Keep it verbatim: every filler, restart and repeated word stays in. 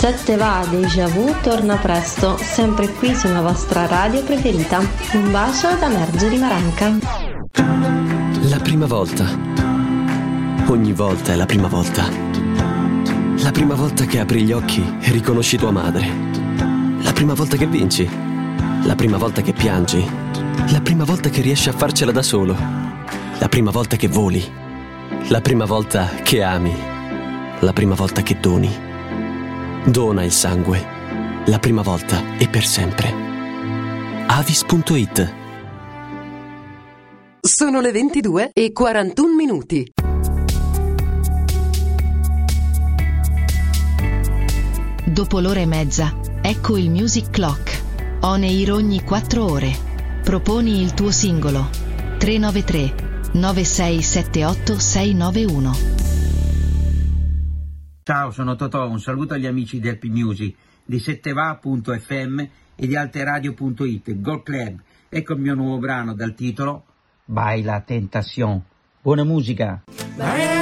Sette va Déjà Vu torna presto, sempre qui sulla vostra radio preferita. Un bacio da Margherita Maranca. La prima volta. Ogni volta è la prima volta. La prima volta che apri gli occhi e riconosci tua madre. La prima volta che vinci. La prima volta che piangi. La prima volta che riesci a farcela da solo. La prima volta che voli. La prima volta che ami. La prima volta che doni. Dona il sangue. La prima volta e per sempre. Avis punto it. Sono le ventidue e quarantuno minuti. Dopo l'ora e mezza, ecco il Music Clock. On air ogni quattro ore. Proponi il tuo singolo. tre nove tre nove sei sette otto sei nove uno. Ciao, sono Totò, un saluto agli amici di Happy Music, di setteva punto effe emme e di alteradio punto it, Gold Club. Ecco il mio nuovo brano dal titolo Baila Tentación. Buona musica!